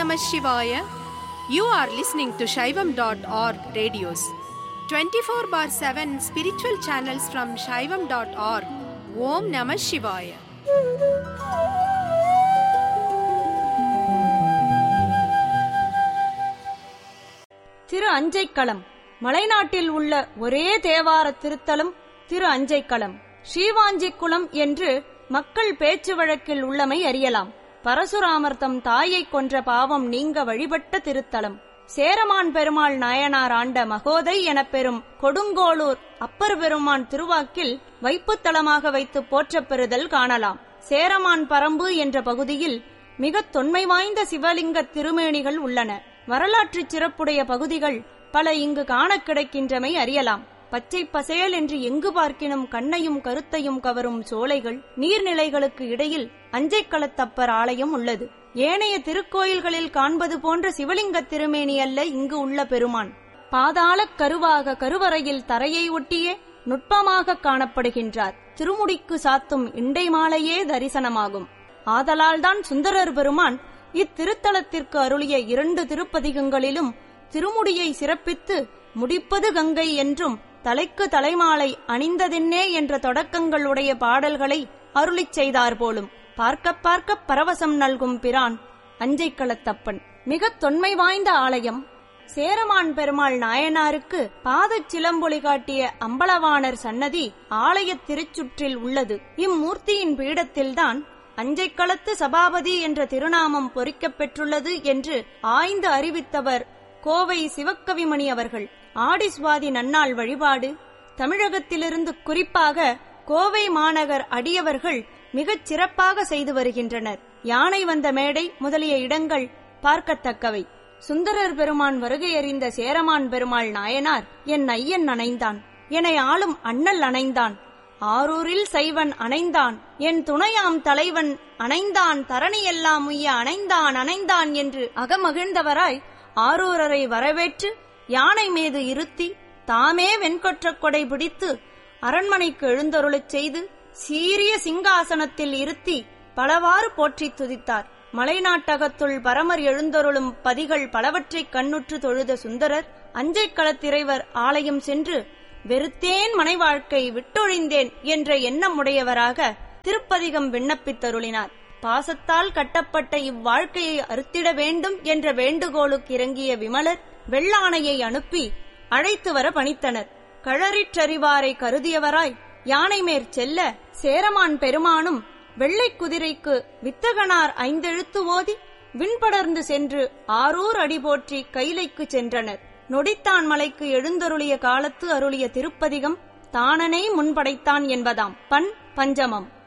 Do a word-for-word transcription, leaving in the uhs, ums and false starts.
Namah Shivaya. You are listening to Shaivam dot org radios. twenty-four bar seven spiritual channels from Shaivam dot org. Om Namah Shivaya. திரு அஞ்சைக்களம் மலைநாட்டில் உள்ள ஒரே தேவார திருத்தலம் திரு அஞ்சைக்களம். ஸ்ரீவாஞ்சிக்குளம் என்று மக்கள் பேச்சு வழக்கில் உள்ளமை அறியலாம். பரசுராமர் தம் தாயை கொன்ற பாவம் நீங்க வழிபட்ட திருத்தலம். சேரமான் பெருமாள் நாயனார் ஆண்ட மகோதை எனப் பெறும் கொடுங்கோளூர் அப்பர் பெருமான் திருவாக்கில் வைப்புத்தலமாக வைத்து போற்றப் பெறுதல் காணலாம். சேரமான் பரம்பு என்ற பகுதியில் மிகத் தொன்மை வாய்ந்த சிவலிங்க திருமேனிகள் உள்ளன. வரலாற்றுச் சிறப்புடைய பகுதிகள் பல இங்கு காணக் கிடைக்கின்றமை அறியலாம். பச்சை பசேல் என்று எங்கு பார்க்கினும் கண்ணையும் கருத்தையும் கவரும் சோலைகள், நீர்நிலைகளுக்கு இடையில் அஞ்சைக்களத்தப்பர் ஆலயம் உள்ளது. ஏனைய திருக்கோயில்களில் காண்பது போன்ற சிவலிங்க திருமேனி அல்ல இங்கு உள்ள பெருமான். பாதாளக் கருவாக கருவறையில் தரையை ஒட்டியே நுட்பமாக காணப்படுகின்றார். திருமுடிக்கு சாத்தும் இண்டை மாலையே தரிசனமாகும். ஆதலால்தான் சுந்தரர் பெருமான் இத்திருத்தலத்திற்கு அருளிய இரண்டு திருப்பதிகங்களிலும் திருமுடியை சிறப்பித்து முடிப்பது கங்கை என்றும் தலைக்கு தலைமாலை அணிந்ததென்னே என்ற தொடக்கங்கள் உடைய பாடல்களை அருளிச் செய்தார் போலும். பார்க்க பார்க்க பரவசம் நல்கும் பிரான் அஞ்சைக்களத்தப்பன். மிகத் தொன்மை வாய்ந்த ஆலயம். சேரமான் பெருமாள் நாயனாருக்கு பாதச் சிலம்பொலி காட்டிய அம்பலவாணர் சன்னதி ஆலயத் திருச்சுற்றில் உள்ளது. இம்மூர்த்தியின் பீடத்தில்தான் அஞ்சைக்களத்து சபாபதி என்ற திருநாமம் பொறிக்கப் பெற்றுள்ளது என்று ஆய்ந்து அறிவித்தவர் கோவை சிவக்கவிமணி அவர்கள். ஆடிஸ்வாதி நன்னாள் வழிபாடு தமிழகத்திலிருந்து குறிப்பாக கோவை மாநகர் அடியவர்கள் மிகச் சிறப்பாக செய்து வருகின்றனர். யானை வந்த மேடை முதலிய இடங்கள் பார்க்கத்தக்கவை. சுந்தரர் பெருமான் வருகையறிந்த சேரமான் பெருமாள் நாயனார் என் ஐயன் அணைந்தான், என்னை ஆளும் அண்ணல் அணைந்தான், ஆரூரில் சைவன் அணைந்தான், என் துணையாம் தலைவன் அணைந்தான், தரணியெல்லாம் உய்ய அணைந்தான் அணைந்தான் என்று அகமகிழ்ந்தவராய் ஆரூரரை வரவேற்று யானை மீது இருத்தி தாமே வெண்கொற்ற கொடை பிடித்து அரண்மனைக்கு எழுந்தருளச் செய்து சீரிய சிங்காசனத்தில் இருத்தி பலவாறு போற்றி துதித்தார். மலைநாட்டகத்துள் பரமர் எழுந்தருளும் பதிகள் பலவற்றைக் கண்ணுற்று தொழுத சுந்தரர் அஞ்சைக்களத்திறைவர் ஆலயம் சென்று வெறுத்தேன் மனை வாழ்க்கை விட்டொழிந்தேன் என்ற எண்ணம் உடையவராக திருப்பதிகம் விண்ணப்பித்தருளினார். பாசத்தால் கட்டப்பட்ட இவ்வாழ்க்கையை அறுத்திட வேண்டும் என்ற வேண்டுகோளுக்கு இறங்கிய விமலர் வெள்ளானையை அனுப்பி அழைத்து வர பணித்தனர். கழறிற்றறிவாரை கருதியவராய் யானை மேற் செல்ல சேரமான் பெருமானும் வெள்ளை குதிரைக்கு வித்தகனார் ஐந்தெழுத்து ஓதி விண்படர்ந்து சென்று ஆரூர் அடி போற்றி கைலைக்கு சென்றனர். நொடித்தான் மலைக்கு எழுந்தருளிய காலத்து அருளிய திருப்பதிகம் தானனை முன்படைத்தான் என்பதாம். பண் பஞ்சமம்.